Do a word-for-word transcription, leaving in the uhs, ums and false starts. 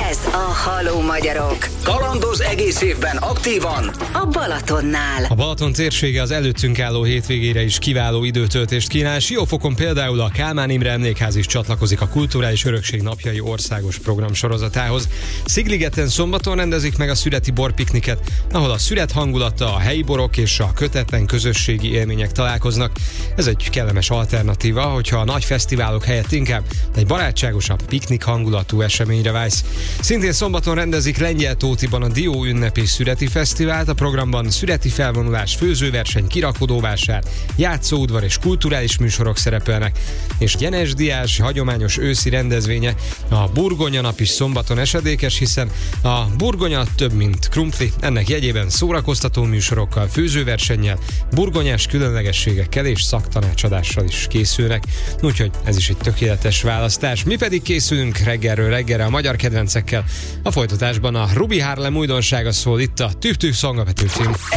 Ez a Halló Magyarok. Kalandoz egész évben aktívan a Balatonnál. A Balaton térsége az előttünk álló hétvégére is kiváló időtöltést kínál. Siófokon például a Kálmán Imre Emlékház is csatlakozik a Kulturális Örökség napjai országos programsorozatához. Szigligeten szombaton rendezik meg a szüreti borpikniket, ahol a szüret hangulata, a helyi borok és a kötetlen közösségi élmények találkoznak. Ez egy kellemes alternatíva, hogyha a nagy fesztiválok helyett inkább egy barátságosabb piknik hangulatú eseményre vágysz. Szintén szombaton rendezik Lengyeltótiban a Dió ünnepi szüreti fesztivált, a programban szüreti felvonulás, főzőverseny, kirakodóvásár, játszóudvar és kulturális műsorok szerepelnek, és Gyenes Diás hagyományos őszi rendezvénye, a Burgonya nap is szombaton esedékes, hiszen a burgonya több mint krumpli, ennek jegyében szórakoztató műsorokkal, főzőversennyel, burgonyás különlegességekkel és szaktanácsadással is készülnek, úgyhogy ez is egy tökéletes választás. Mi pedig készülünk reggelről reggelre a magyar kedvencekkel. A folytatásban a Ruby Harlem újdonsága szól itt a Tüv Tüv Song of the Tüv cím.